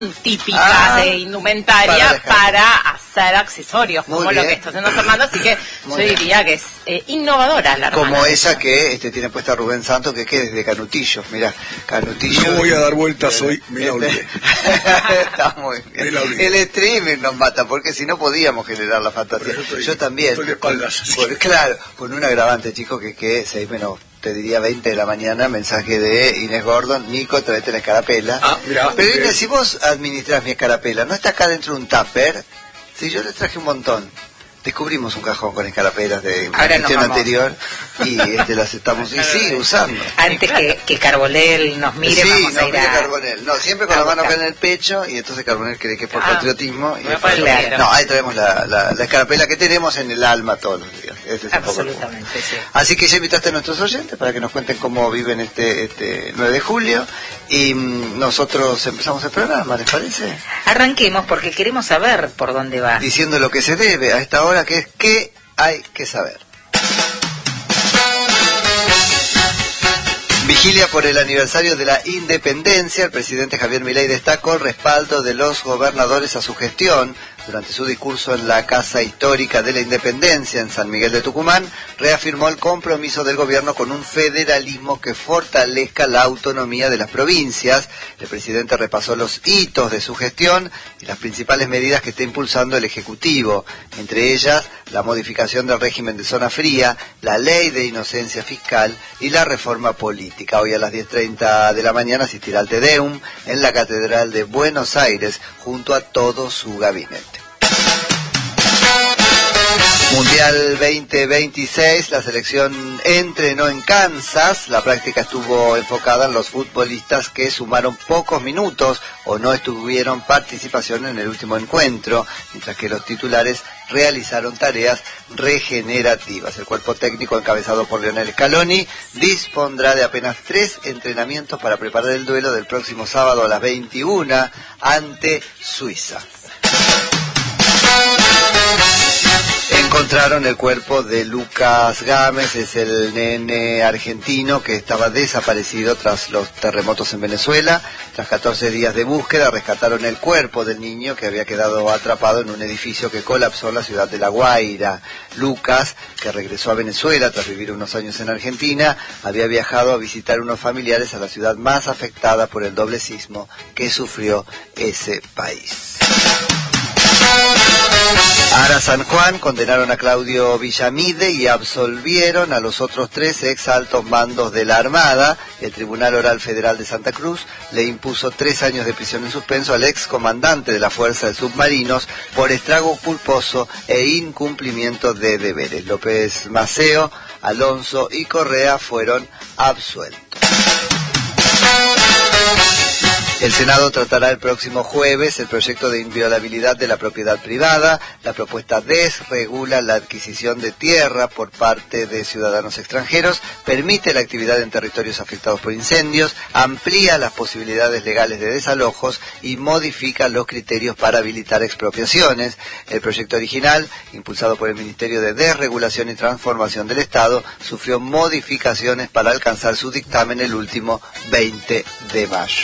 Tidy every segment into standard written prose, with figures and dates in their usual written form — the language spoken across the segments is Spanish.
típicas de indumentaria para hacer accesorios, Muy como bien. lo que está haciendo Fernando, así que Muy yo bien. diría que es innovadora la hermana. Como esa que tiene puesta Rubén Santos, que es de Canutillo. Mirá, Canutillo. No voy a dar vueltas hoy, me la olvidé. Está muy Me bien. la olvidé. El streaming nos mata, porque si no podíamos generar la fantasía. Pero Yo también. Estoy de espaldas. Claro, con un agravante, chicos, que 6 menos, te diría 20 de la mañana, mensaje de Inés Gordon: Nico, tráete la escarapela. Ah, mirá, pero bien. Inés, si vos administrás mi escarapela, ¿no está acá dentro de un tupper? Si yo le traje un montón. Descubrimos un cajón con escarapelas de una Ahora nos gestión vamos. anterior y las estamos y sigue usando. Antes que Carbonell nos mire, Sí, vamos no, a ir mire a... Carbonell. No, siempre con la mano buscar. acá en el pecho, y entonces Carbonell cree que es por Ah, patriotismo. Y me después- parece. no, ahí traemos la escarapela que tenemos en el alma todos los días. Ese es un poco el punto. Absolutamente, sí. Así que ya invitaste a nuestros oyentes para que nos cuenten cómo viven este 9 de julio. Y nosotros empezamos el programa, ¿les parece? Arranquemos porque queremos saber por dónde va. Diciendo lo que se debe a esta hora, que es qué hay que saber. Vigilia por el aniversario de la independencia. El presidente Javier Milei destacó el respaldo de los gobernadores a su gestión. Durante su discurso en la Casa Histórica de la Independencia en San Miguel de Tucumán, reafirmó el compromiso del gobierno con un federalismo que fortalezca la autonomía de las provincias. El presidente repasó los hitos de su gestión y las principales medidas que está impulsando el Ejecutivo, entre ellas la modificación del régimen de zona fría, la ley de inocencia fiscal y la reforma política. Hoy a las 10:30 de la mañana asistirá al Te Deum en la Catedral de Buenos Aires junto a todo su gabinete. Mundial 2026, la selección entrenó en Kansas. La práctica estuvo enfocada en los futbolistas que sumaron pocos minutos o no tuvieron participación en el último encuentro, mientras que los titulares realizaron tareas regenerativas. El cuerpo técnico, encabezado por Lionel Scaloni, dispondrá de apenas 3 entrenamientos para preparar el duelo del próximo sábado a las 21 ante Suiza. Encontraron el cuerpo de Lucas Gámez, es el nene argentino que estaba desaparecido tras los terremotos en Venezuela. Tras 14 días de búsqueda, rescataron el cuerpo del niño que había quedado atrapado en un edificio que colapsó en la ciudad de La Guaira. Lucas, que regresó a Venezuela tras vivir unos años en Argentina, había viajado a visitar unos familiares a la ciudad más afectada por el doble sismo que sufrió ese país. Ara San Juan condenaron a Claudio Villamide y absolvieron a los otros 3 ex altos mandos de la Armada. El Tribunal Oral Federal de Santa Cruz le impuso 3 años de prisión en suspenso al ex comandante de la Fuerza de Submarinos por estrago culposo e incumplimiento de deberes. López Maceo, Alonso y Correa fueron absueltos. El Senado tratará el próximo jueves el proyecto de inviolabilidad de la propiedad privada. La propuesta desregula la adquisición de tierra por parte de ciudadanos extranjeros, permite la actividad en territorios afectados por incendios, amplía las posibilidades legales de desalojos y modifica los criterios para habilitar expropiaciones. El proyecto original, impulsado por el Ministerio de Desregulación y Transformación del Estado, sufrió modificaciones para alcanzar su dictamen el último 20 de mayo.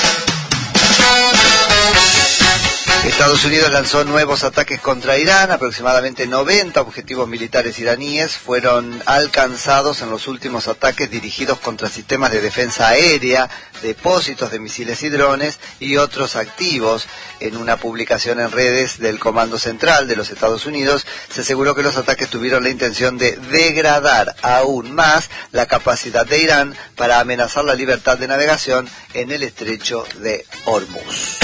Estados Unidos lanzó nuevos ataques contra Irán. Aproximadamente 90 objetivos militares iraníes fueron alcanzados en los últimos ataques dirigidos contra sistemas de defensa aérea, depósitos de misiles y drones y otros activos. En una publicación en redes del Comando Central de los Estados Unidos, se aseguró que los ataques tuvieron la intención de degradar aún más la capacidad de Irán para amenazar la libertad de navegación en el estrecho de Hormuz.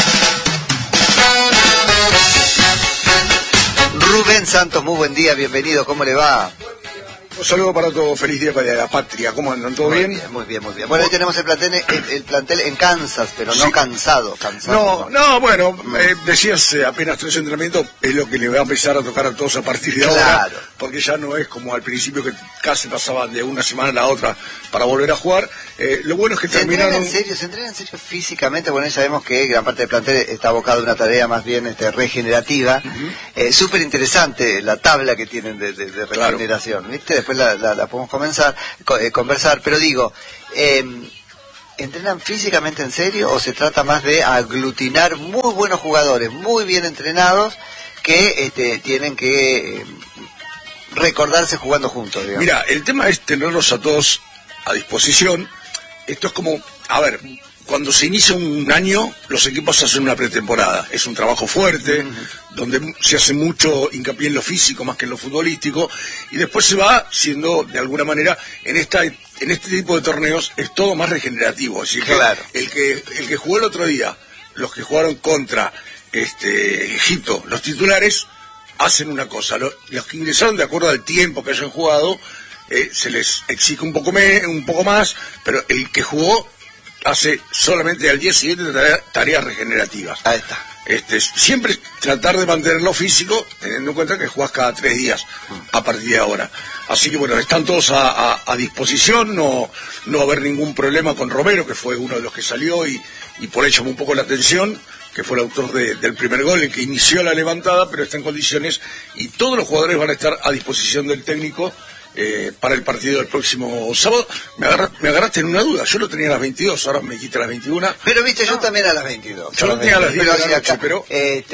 Rubén Santos, muy buen día, bienvenido, ¿cómo le va? Un saludo para todos, feliz día para la patria. ¿Cómo andan? ¿Todo bien? Muy bien, muy bien. Bueno, hoy tenemos el plantel en Kansas, pero no Sí. cansado. No, bueno, decías apenas 3 entrenamientos, es lo que le va a empezar a tocar a todos a partir de ahora, Claro. porque ya no es como al principio que casi pasaban de una semana a la otra para volver a jugar. Lo bueno es que ¿Se entrena terminaron... en serio físicamente? Bueno, ya sabemos que gran parte del plantel está abocado a una tarea más bien regenerativa. Súper interesante la tabla que tienen de regeneración, ¿viste? Después la podemos conversar, pero digo, ¿entrenan físicamente en serio o se trata más de aglutinar muy buenos jugadores, muy bien entrenados, que tienen que recordarse jugando juntos, digamos? Mira, el tema es tenerlos a todos a disposición. Esto es como, a ver, cuando se inicia un año, los equipos hacen una pretemporada. Es un trabajo fuerte, donde se hace mucho hincapié en lo físico más que en lo futbolístico, y después se va siendo, de alguna manera, en este tipo de torneos, es todo más regenerativo. Así que claro. el que jugó el otro día, los que jugaron contra Egipto, los titulares, hacen una cosa. Los que ingresaron de acuerdo al tiempo que hayan jugado, se les exige un poco más, pero el que jugó hace solamente al día siguiente tareas regenerativas. Ahí está. Siempre tratar de mantenerlo físico, teniendo en cuenta que jugás cada 3 días a partir de ahora. Así que bueno, están todos a disposición, no va a haber ningún problema con Romero, que fue uno de los que salió y por ahí llamó un poco la atención, que fue el autor del primer gol, el que inició la levantada, pero está en condiciones, y todos los jugadores van a estar a disposición del técnico para el partido del próximo sábado. Me agarraste en una duda. Yo lo tenía a las 22, ahora me dijiste a las 21. Pero viste, yo también a las 22. Yo lo tenía a las 10 de la noche, pero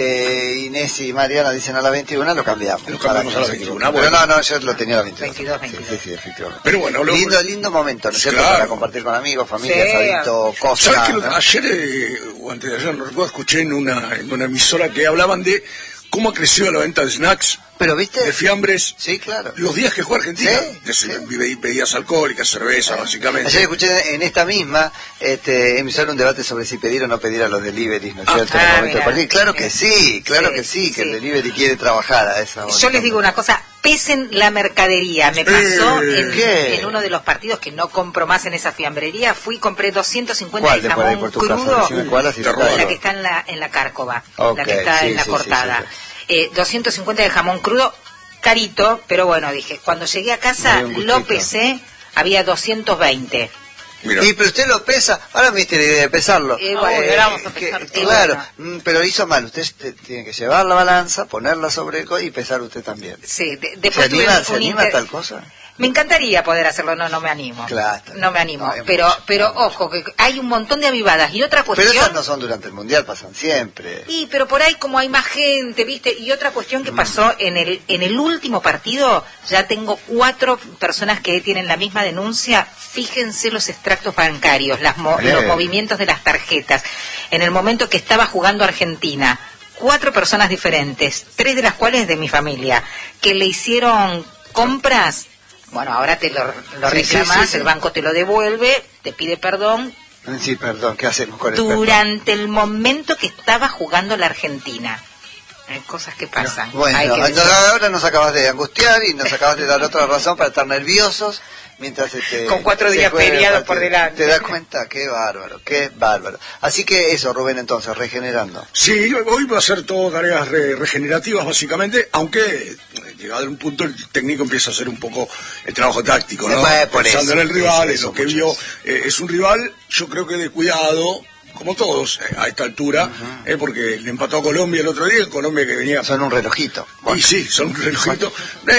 Inés y Mariana dicen a las 21, lo cambiamos. Lo cambiamos a las 21. Pero no, yo lo tenía a las 22. 22. Sí, efectivamente. Pero bueno, lindo momento, ¿no es cierto? Claro. Para compartir con amigos, familias, Sí. adictos, cosas. ¿Sabes que ¿no? ayer o antes de ayer, no recuerdo, escuché en una emisora que hablaban de cómo ha crecido la venta de snacks, Pero viste, de fiambres, sí, claro. los días que juega Argentina? Sí. Bebidas alcohólicas, cerveza, básicamente. Ayer escuché en esta misma emisora un debate sobre si pedir o no pedir a los deliveries, ¿no es cierto? En el momento del partido. Claro que sí, que el delivery quiere trabajar a esa hora. Yo les digo una cosa, pesen la mercadería. Me pasó en uno de los partidos que no compro más en esa fiambrería, fui y compré 250 ¿Cuál de de por ahí jamón por tu casa? crudo, Decime cuál, así te La la digo. que está en la Cárcova, Ok, la que está sí, en la sí, cortada. sí, 250 de jamón crudo, carito, pero bueno, dije, cuando llegué a casa Hay un gustito. lo pesé, había 220. Mira, Sí, pero usted lo pesa, ahora me diste la idea de pesarlo. Bueno, ahora vamos a pesar todo. Claro, pero hizo mal, usted tiene que llevar la balanza, ponerla sobre el y pesar usted también. Sí, ¿Se después tuve anima, un a tal cosa? Me encantaría poder hacerlo, no me animo. Claro. No me animo, No, hay pero mucho. ojo, que hay un montón de avivadas. Y otra Pero cuestión... esas no son durante el Mundial, pasan siempre. Y pero por ahí como hay más gente, ¿viste? Y otra cuestión que pasó en el último partido, ya tengo 4 personas que tienen la misma denuncia. Fíjense los extractos bancarios, los movimientos de las tarjetas. En el momento que estaba jugando Argentina, 4 personas diferentes, 3 de las cuales de mi familia, que le hicieron compras. Bueno, ahora te lo reclamas, sí. el banco te lo devuelve, te pide perdón. Sí, perdón, ¿qué hacemos con el Durante el momento que estaba jugando la Argentina. Hay cosas que pasan. Bueno, Hay que decir. ahora nos acabas de angustiar y nos acabas de dar otra razón para estar nerviosos mientras Con 4 días feriados por delante. ¿Te das cuenta? Qué bárbaro, qué bárbaro. Así que eso, Rubén, entonces, regenerando. sí, hoy va a ser todo tareas regenerativas básicamente, aunque llegado a un punto el técnico empieza a hacer un poco el trabajo táctico, ¿no? Por Pensando eso, en el rival, en eso, lo que mucho vio. eso. Es un rival, yo creo que de cuidado, como todos a esta altura, porque le empató a Colombia el otro día, Colombia que venía... Son un relojito. Y sí, son un relojito.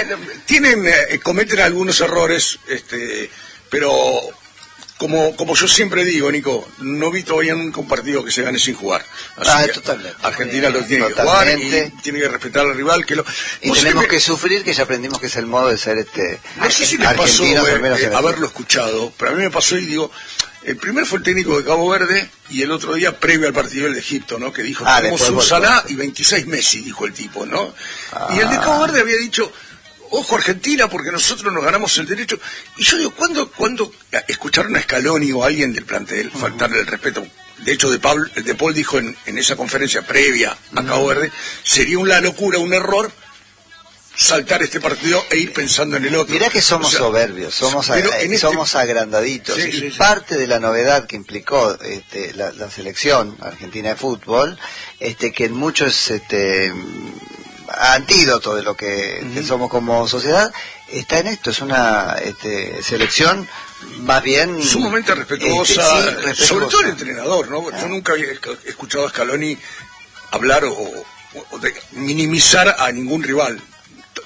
Cometen algunos errores, pero como yo siempre digo, Nico, no vi todavía nunca un partido que se gane sin jugar. Así que totalmente. Argentina lo tiene que jugar Totalmente. y tiene que respetar al rival. Y Vos tenemos sabés que sufrir, que ya aprendimos que es el modo de ser no sé si les pasó argentinos al menos en el haberlo escuchado, pero a mí me pasó y digo, el primero fue el técnico de Cabo Verde y el otro día previo al partido el de Egipto, ¿no? Que dijo, tenemos después un volvió. Salah y 26 Messi, dijo el tipo, ¿no? Y el de Cabo Verde había dicho, ojo Argentina, porque nosotros nos ganamos el derecho. Y yo digo, ¿cuándo escucharon a Scaloni o a alguien del plantel faltarle el respeto? De hecho, De Paul dijo en esa conferencia previa a Cabo Verde, sería una locura, un error saltar este partido e ir pensando en el otro. Mirá que somos soberbios, somos agrandaditos. Sí, y sí. parte de la novedad que implicó la selección argentina de fútbol, que en muchos antídoto de lo que somos como sociedad, está en esto. Es una selección más bien sumamente respetuosa, respetuosa, sobre todo el entrenador, ¿no? Yo nunca había escuchado a Scaloni hablar o de minimizar a ningún rival.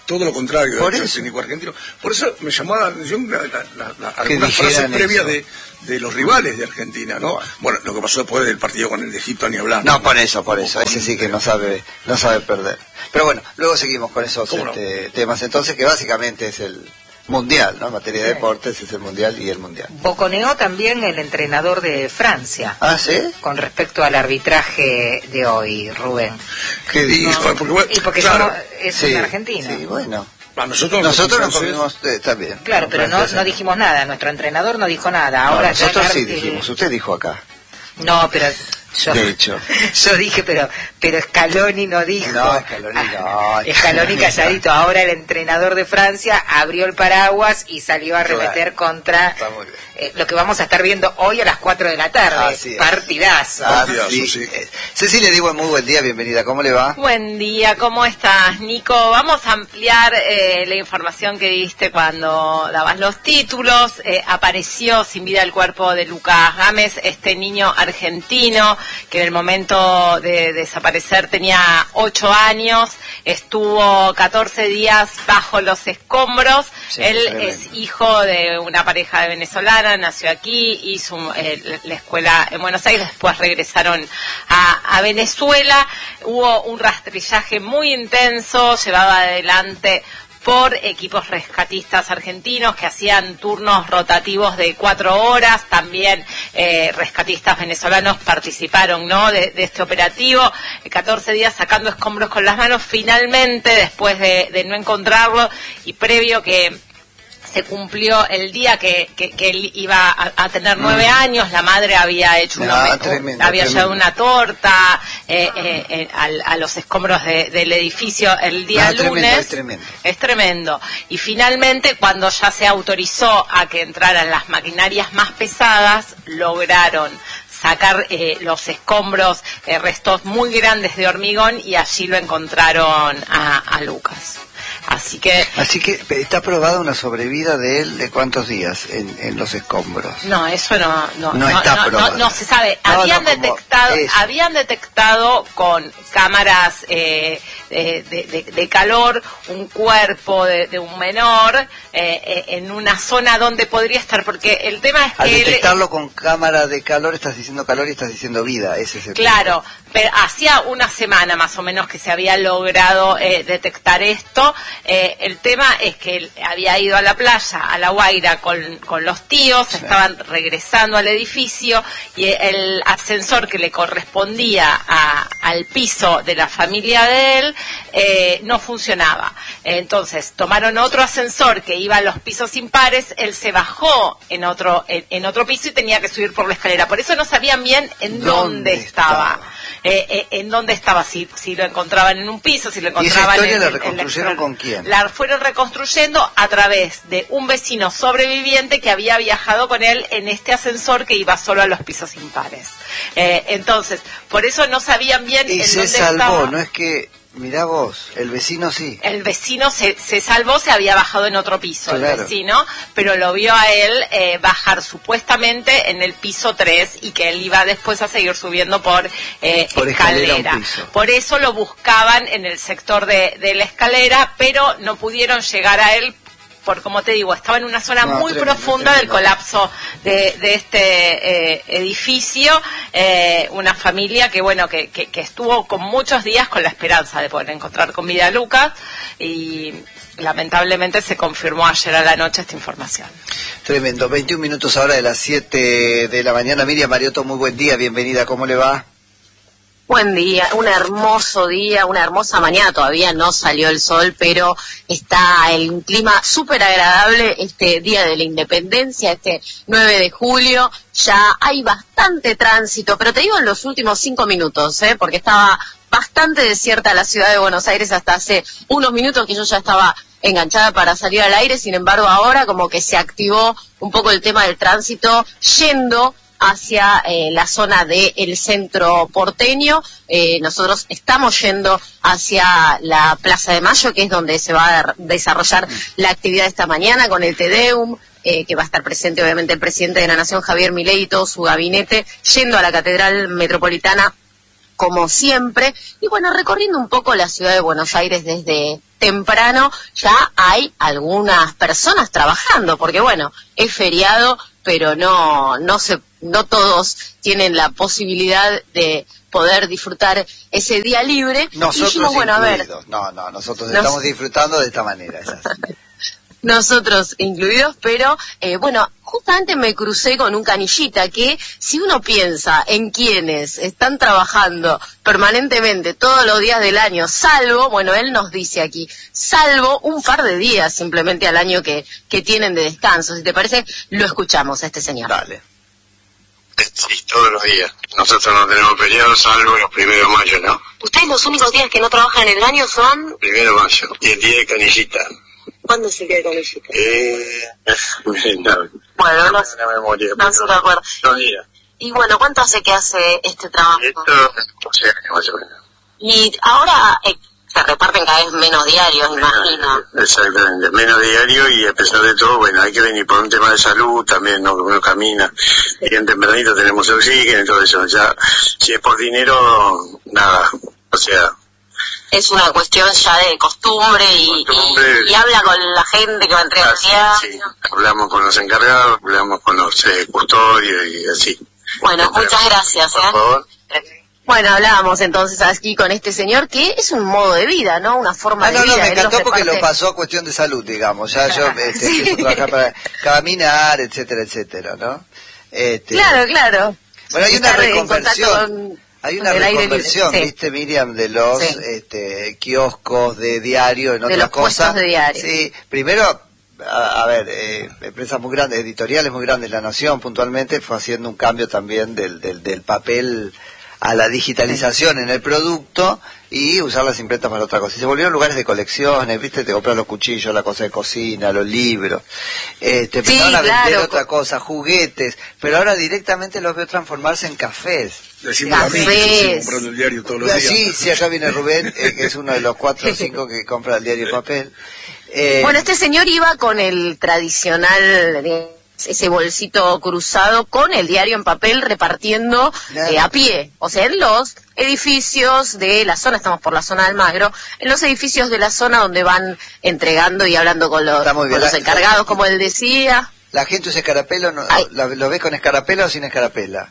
todo lo contrario Por del eso. técnico argentino. Por eso me llamó la atención algunas dijeran frases previas eso. de los rivales de Argentina, ¿no? Bueno, lo que pasó después del partido con el de Egipto, ni hablar. No, por eso, ese sí que no sabe perder. Pero bueno, luego seguimos con esos temas entonces, que básicamente es el mundial, ¿no? En materia de deportes es el mundial y el mundial. Boconeó también el entrenador de Francia. ¿Ah, sí? Con respecto al arbitraje de hoy, Rubén. ¿Qué dijo? Porque claro, es en Argentina. Sí, bueno. Nosotros nos comimos también. Claro, pero no dijimos nada. Nuestro entrenador no dijo nada. Ahora nosotros sí dijimos. Usted dijo acá. No, pero de hecho. Yo dije, pero Scaloni no dijo. No, Scaloni no. Scaloni calladito. Ahora el entrenador de Francia abrió el paraguas y salió a arremeter contra lo que vamos a estar viendo hoy a las 4 de la tarde. Partidazo. Sí. Cecilia Digo, muy buen día, bienvenida. ¿Cómo le va? Buen día, ¿cómo estás, Nico? Vamos a ampliar la información que diste cuando dabas los títulos. Apareció sin vida el cuerpo de Lucas Gámez, este niño argentino que en el momento de desaparecer tenía 8 años, estuvo 14 días bajo los escombros. Él es hijo de una pareja de venezolana, nació aquí, hizo la escuela en Buenos Aires, después regresaron a Venezuela. Hubo un rastrillaje muy intenso, llevado adelante por equipos rescatistas argentinos que hacían turnos rotativos de 4 horas. También rescatistas venezolanos participaron, ¿no?, de este operativo. 14 días sacando escombros con las manos. Finalmente, después de no encontrarlo y previo que se cumplió el día que él iba a tener 9 años, la madre había hecho había llevado una torta a los escombros del edificio el día lunes. Es tremendo. Y finalmente, cuando ya se autorizó a que entraran las maquinarias más pesadas, lograron sacar los escombros, restos muy grandes de hormigón, y allí lo encontraron a Lucas. Así que está probada una sobrevida de él de cuántos días en los escombros. No, eso no está probado. No se sabe. Habían detectado con cámaras de calor un cuerpo de un menor en una zona donde podría estar, porque el tema es que al detectarlo con cámara de calor estás diciendo calor y estás diciendo vida, ese es el claro punto. Pero hacía una semana más o menos que se había logrado detectar esto. El tema es que él había ido a la playa, a La Guaira, con los tíos, estaban regresando al edificio, y el ascensor que le correspondía al piso de la familia de él no funcionaba. Entonces tomaron otro ascensor que iba a los pisos impares. Él se bajó en otro piso y tenía que subir por la escalera. Por eso no sabían bien en dónde estaba. En dónde estaba, si lo encontraban en un piso, si lo encontraban ¿Y esa historia la reconstruyeron con quién? La fueron reconstruyendo a través de un vecino sobreviviente que había viajado con él en este ascensor que iba solo a los pisos impares. Entonces, por eso no sabían bien en dónde estaba. Y se salvó, no es que... Mirá vos, el vecino sí. El vecino se salvó, se había bajado en otro piso, claro. El vecino, pero lo vio a él bajar supuestamente en el piso 3, y que él iba después a seguir subiendo por escalera. Por eso lo buscaban en el sector de la escalera, pero no pudieron llegar a él, por, como te digo, estaba en una zona muy profunda del colapso de este edificio. Una familia que estuvo con muchos días con la esperanza de poder encontrar con vida a Lucas, y lamentablemente se confirmó ayer a la noche esta información. Tremendo. 21 minutos ahora de las 7 de la mañana. Miriam Mariotto, muy buen día, bienvenida, ¿cómo le va? Buen día, un hermoso día, una hermosa mañana. Todavía no salió el sol, pero está el clima súper agradable este día de la Independencia, este 9 de julio. Ya hay bastante tránsito, pero te digo en los últimos 5 minutos, porque estaba bastante desierta la ciudad de Buenos Aires hasta hace unos minutos que yo ya estaba enganchada para salir al aire. Sin embargo, ahora como que se activó un poco el tema del tránsito yendo hacia la zona del centro porteño. Nosotros estamos yendo hacia la Plaza de Mayo, que es donde se va a desarrollar la actividad esta mañana con el Te Deum, que va a estar presente obviamente el presidente de la Nación, Javier Milei, y todo su gabinete, yendo a la Catedral Metropolitana como siempre, y bueno, recorriendo un poco la ciudad de Buenos Aires desde temprano ya hay algunas personas trabajando, porque bueno, es feriado, pero no todos tienen la posibilidad de poder disfrutar ese día libre. Nosotros y dijimos, bueno, a ver, nosotros estamos disfrutando de esta manera, es así. Nosotros incluidos, pero bueno, justamente me crucé con un canillita que si uno piensa en quienes están trabajando permanentemente todos los días del año, salvo, bueno, él nos dice aquí, salvo un par de días simplemente al año que tienen de descanso. Si te parece, lo escuchamos a este señor. Dale. Sí, todos los días. Nosotros no tenemos feriados salvo los 1 de mayo, ¿no? ¿Ustedes los únicos días que no trabajan en el año son? 1 de mayo y el día de canillita. ¿Cuándo es el día de canillita? No, Bueno, no memoria, no se recuerda. 2 días. Y bueno, ¿cuánto hace que hace este trabajo? Esto, 12 años más o menos. Y ahora se reparten cada vez menos diarios, imagino. Exactamente, menos diario y a pesar de todo, bueno, hay que venir por un tema de salud, también uno camina, y en tempranito tenemos oxígeno y todo eso, ya, si es por dinero, nada, o sea... Es una cuestión ya de costumbre y habla con la gente que va a entregar el día. Sí, hablamos con los encargados, hablamos con los custodios y así. Bueno, muchas gracias. Por favor. Bueno, hablábamos entonces aquí con este señor que es un modo de vida, ¿no? Una forma de vida. Me encantó porque lo pasó a cuestión de salud, digamos. Ya yo empiezo a trabajar para caminar, etcétera, etcétera, ¿no? Claro. Bueno, hay una reconversión. Hay una reconversión, sí. ¿Viste, Miriam? De los kioscos de diario en otras cosas. De diario. Sí, primero, a ver, empresas muy grandes, editoriales muy grandes, La Nación puntualmente fue haciendo un cambio también del papel a la digitalización en el producto y usar las imprentas para otra cosa. Y se volvieron lugares de colecciones, ¿viste? Te compras los cuchillos, la cosa de cocina, los libros. Empezaron a vender otra cosa, juguetes, pero ahora directamente los veo transformarse en cafés. Decimos a mí que estoy comprando el diario todos los días. Sí, acá viene Rubén, que es uno de los 4 o 5 que compra el diario papel. Bueno, este señor iba con el tradicional... ese bolsito cruzado con el diario en papel repartiendo a pie, o sea, en los edificios de la zona, estamos por la zona de Almagro, en los edificios de la zona donde van entregando y hablando con los encargados, como él decía. ¿La gente usa escarapela? ¿Lo ves con escarapela o sin escarapela?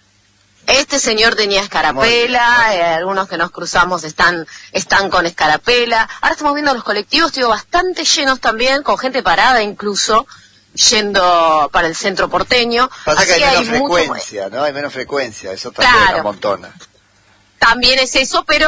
Este señor tenía escarapela, algunos que nos cruzamos están con escarapela. Ahora estamos viendo los colectivos, bastante llenos también, con gente parada incluso, yendo para el centro porteño. Pasa que hay menos frecuencia, ¿no? Hay menos frecuencia, eso también amontona. También es eso, pero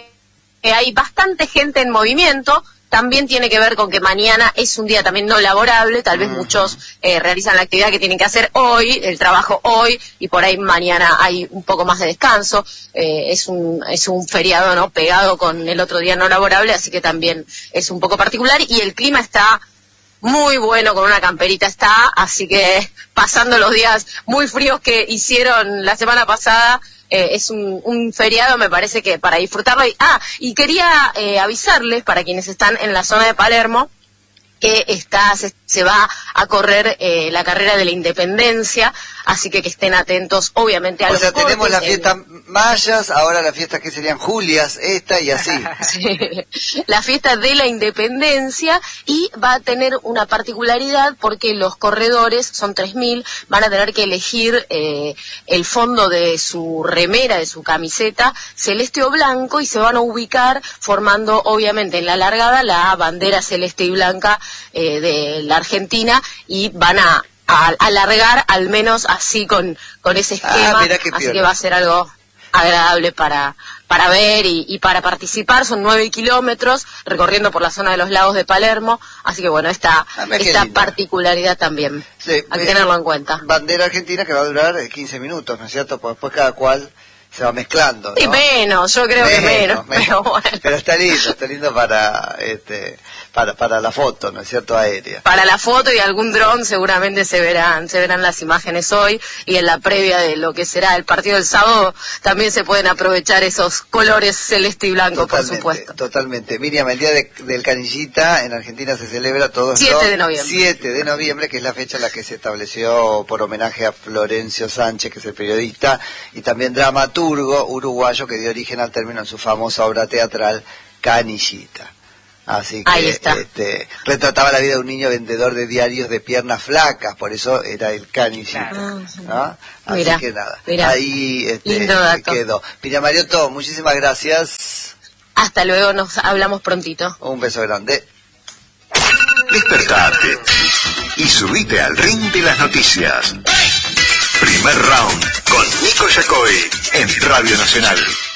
hay bastante gente en movimiento. También tiene que ver con que mañana es un día también no laborable, tal vez muchos realizan la actividad que tienen que hacer hoy, el trabajo hoy, y por ahí mañana hay un poco más de descanso. Es un feriado, ¿no? Pegado con el otro día no laborable, así que también es un poco particular, y el clima está muy bueno, con una camperita así que pasando los días muy fríos que hicieron la semana pasada, es un feriado, me parece que para disfrutarlo. Y quería avisarles, para quienes están en la zona de Palermo, que se va a correr la carrera de la Independencia, así que estén atentos, obviamente, a los cortes. Tenemos las fiestas mayas, ahora las fiestas que serían Julias, esta y así. Sí, la fiesta de la Independencia, y va a tener una particularidad porque los corredores, son 3.000, van a tener que elegir el fondo de su remera, de su camiseta, celeste o blanco, y se van a ubicar formando, obviamente, en la largada la bandera celeste y blanca de la Argentina, y van a alargar al menos así con ese esquema, así que va a ser algo agradable para ver y para participar. Son 9 kilómetros recorriendo por la zona de los lagos de Palermo, así que bueno, esta particularidad también, hay que tenerlo en cuenta. Bandera argentina que va a durar 15 minutos, ¿no es cierto? Pues después cada cual se va mezclando, ¿no? Y menos, yo creo que menos. Pero bueno. Pero está lindo para la foto, ¿no es cierto? Aérea. Para la foto y algún dron seguramente se verán las imágenes hoy, y en la previa de lo que será el partido del sábado también se pueden aprovechar esos colores celeste y blanco, por supuesto. Totalmente. Miriam, el día del canillita en Argentina se celebra todos 7 de noviembre. 7 de noviembre, que es la fecha en la que se estableció por homenaje a Florencio Sánchez, que es el periodista y también dramaturgo uruguayo que dio origen al término en su famosa obra teatral Canillita. Así que Ahí está. retrataba la vida de un niño vendedor de diarios de piernas flacas, por eso era el Canincito. Claro. ¿No? Así Mirá, que nada, mirá. ahí Lindo dato. quedó. Miriam Mariotto, muchísimas gracias. Hasta luego, nos hablamos prontito. Un beso grande. Despertate y subite al ring de las noticias. Primer round con Nico Yacoy en Radio Nacional.